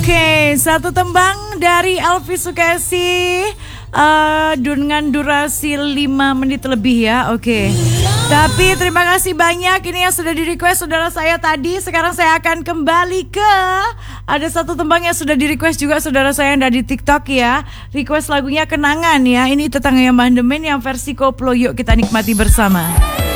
Oke, satu tembang dari Elvi Sukesi dengan durasi 5 menit lebih ya. Oke. Tapi terima kasih banyak ini yang sudah di-request saudara saya tadi. Sekarang saya akan kembali ke ada satu tembang yang sudah di-request juga saudara saya yang ada di TikTok ya. Request lagunya Kenangan ya. Ini tetangga yang Mandemen yang versi koplo, yuk kita nikmati bersama.